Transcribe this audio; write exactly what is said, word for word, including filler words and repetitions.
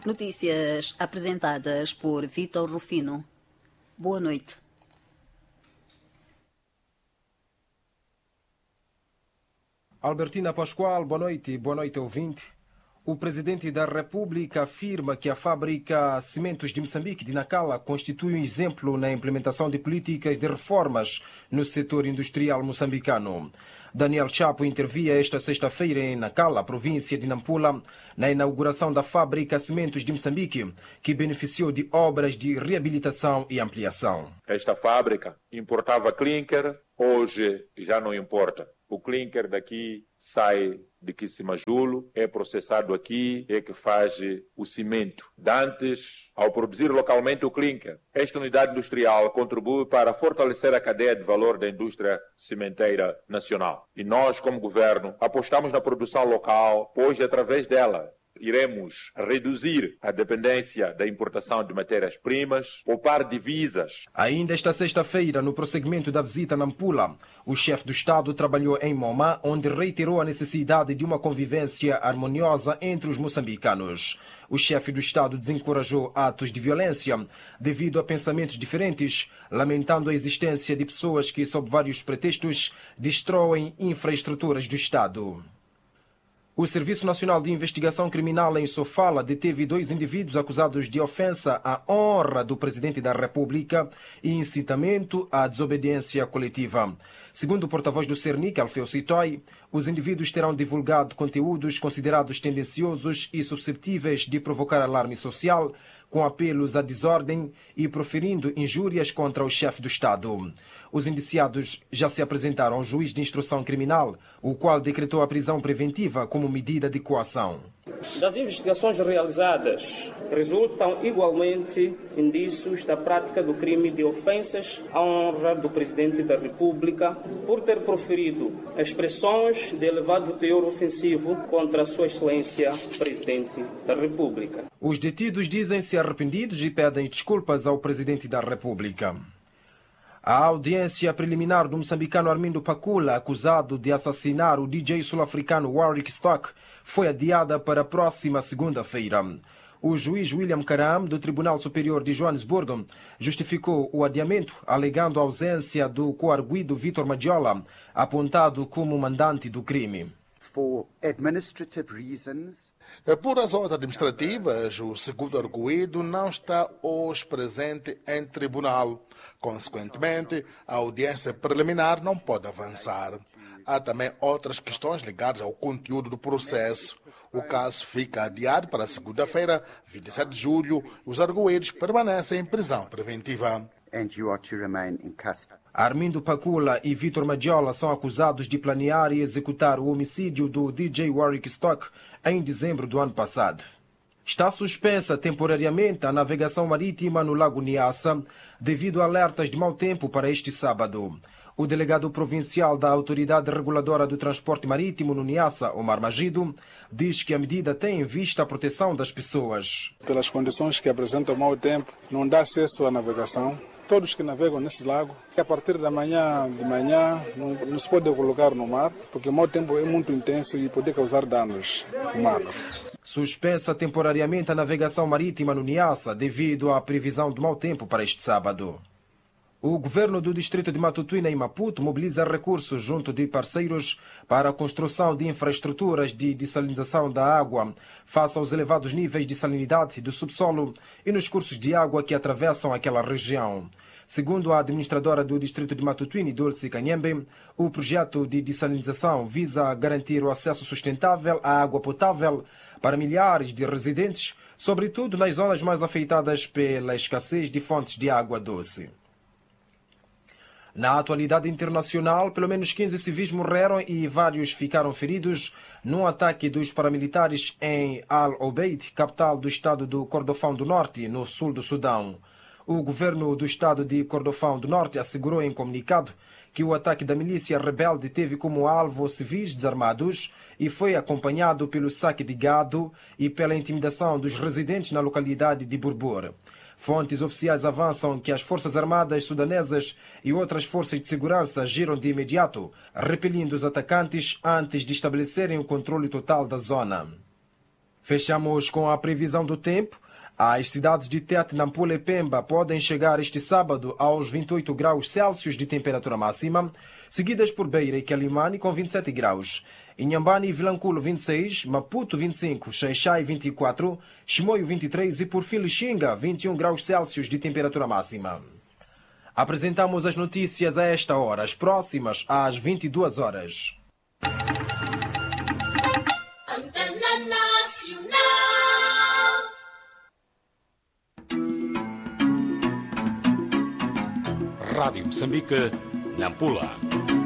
Notícias apresentadas por Vitor Rufino. Boa noite. Albertina Pascoal, boa noite. Boa noite, ouvinte. O presidente da República afirma que a fábrica Cimentos de Moçambique, de Nacala, constitui um exemplo na implementação de políticas de reformas no setor industrial moçambicano. Daniel Chapo intervia esta sexta-feira em Nacala, província de Nampula, na inauguração da fábrica Cimentos de Moçambique, que beneficiou de obras de reabilitação e ampliação. Esta fábrica importava clinker, hoje já não importa. O clinker daqui sai de Quisimajulo, é processado aqui, é que faz o cimento. Dantes, ao produzir localmente o clinker, esta unidade industrial contribui para fortalecer a cadeia de valor da indústria cimenteira nacional. E nós, como governo, apostamos na produção local, pois através dela iremos reduzir a dependência da importação de matérias-primas, poupar divisas. Ainda esta sexta-feira, no prosseguimento da visita a Nampula, o chefe do Estado trabalhou em Moma, onde reiterou a necessidade de uma convivência harmoniosa entre os moçambicanos. O chefe do Estado desencorajou atos de violência devido a pensamentos diferentes, lamentando a existência de pessoas que, sob vários pretextos, destroem infraestruturas do Estado. O Serviço Nacional de Investigação Criminal em Sofala deteve dois indivíduos acusados de ofensa à honra do Presidente da República e incitamento à desobediência coletiva. Segundo o porta-voz do Cernic, Alfeu Citói, os indivíduos terão divulgado conteúdos considerados tendenciosos e suscetíveis de provocar alarme social, com apelos à desordem e proferindo injúrias contra o chefe do Estado. Os indiciados já se apresentaram ao juiz de instrução criminal, o qual decretou a prisão preventiva como medida de coação. Das investigações realizadas, resultam igualmente indícios da prática do crime de ofensas à honra do Presidente da República por ter proferido expressões de elevado teor ofensivo contra a Sua Excelência Presidente da República. Os detidos dizem-se arrependidos e pedem desculpas ao Presidente da República. A audiência preliminar do moçambicano Armindo Pacula, acusado de assassinar o D J sul-africano Warwick Stock, foi adiada para a próxima segunda-feira. O juiz William Karam, do Tribunal Superior de Joanesburgo, justificou o adiamento, alegando a ausência do coarguido Vitor Magiola, apontado como mandante do crime. For administrative reasons. Por razões administrativas, o segundo arguido não está hoje presente em tribunal. Consequentemente, a audiência preliminar não pode avançar. Há também outras questões ligadas ao conteúdo do processo. O caso fica adiado para segunda-feira, vinte e sete de julho. Os arguidos permanecem em prisão preventiva. And you are to remain in custody. Armindo Pacula e Vitor Magiola são acusados de planear e executar o homicídio do D J Warwick Stock em dezembro do ano passado. Está suspensa temporariamente a navegação marítima no Lago Niassa devido a alertas de mau tempo para este sábado. O delegado provincial da Autoridade Reguladora do Transporte Marítimo no Niassa, Omar Magido, diz que a medida tem em vista a proteção das pessoas. Pelas condições que apresentam o mau tempo, não dá acesso à navegação. Todos que navegam nesse lago, a partir da manhã de manhã não, não se pode colocar no mar, porque o mau tempo é muito intenso e pode causar danos humanos. Suspensa temporariamente a navegação marítima no Niassa devido à previsão do mau tempo para este sábado. O governo do distrito de Matutuina, em Maputo, mobiliza recursos junto de parceiros para a construção de infraestruturas de dessalinização da água face aos elevados níveis de salinidade do subsolo e nos cursos de água que atravessam aquela região. Segundo a administradora do distrito de Matutuina, Dulce Canhembe, o projeto de dessalinização visa garantir o acesso sustentável à água potável para milhares de residentes, sobretudo nas zonas mais afetadas pela escassez de fontes de água doce. Na atualidade internacional, pelo menos quinze civis morreram e vários ficaram feridos num ataque dos paramilitares em Al-Obeid, capital do estado do Kordofão do Norte, no sul do Sudão. O governo do estado de Kordofão do Norte assegurou em comunicado que o ataque da milícia rebelde teve como alvo civis desarmados e foi acompanhado pelo saque de gado e pela intimidação dos residentes na localidade de Burbur. Fontes oficiais avançam que as Forças Armadas sudanesas e outras forças de segurança agiram de imediato, repelindo os atacantes antes de estabelecerem o controle total da zona. Fechamos com a previsão do tempo. As cidades de Tete, Nampula e Pemba podem chegar este sábado aos vinte e oito graus Celsius de temperatura máxima, seguidas por Beira e Quelimane com vinte e sete graus. Inhambane e Vilanculo vinte e seis, Maputo vinte e cinco, Xai-Xai vinte e quatro, Chimoio vinte e três e por fim Lixinga vinte e um graus Celsius de temperatura máxima. Apresentamos as notícias a esta hora, as próximas às vinte e duas horas. Rádio Moçambique, Nampula.